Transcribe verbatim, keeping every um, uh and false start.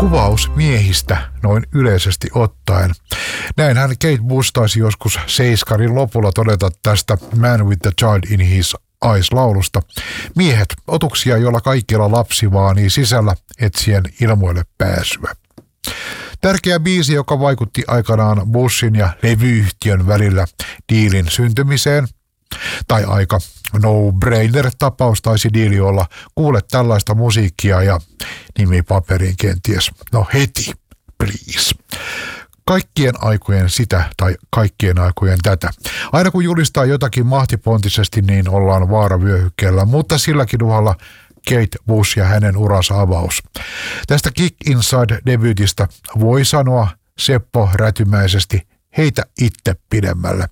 kuvaus miehistä noin yleisesti ottaen. Näinhän Kate Bush taisi joskus seiskarin lopulla todeta tästä Man with the Child in His Eyes-laulusta. Miehet, otuksia, joilla kaikilla lapsi vaanii sisällä etsien ilmoille pääsyä. Tärkeä biisi, joka vaikutti aikanaan Bushin ja levyyhtiön välillä diilin syntymiseen. Tai aika no-brainer-tapaus taisi diili olla. Kuule tällaista musiikkia ja nimi paperiin kenties. No heti, please. Kaikkien aikojen sitä tai kaikkien aikojen tätä. Aina kun julistaa jotakin mahtipontisesti, niin ollaan vaaravyöhykkeellä, mutta silläkin uhalla Kate Bush ja hänen uransa avaus. Tästä Kick Inside-debyytistä voi sanoa Seppo rätymäisesti, heitä itse pidemmälle.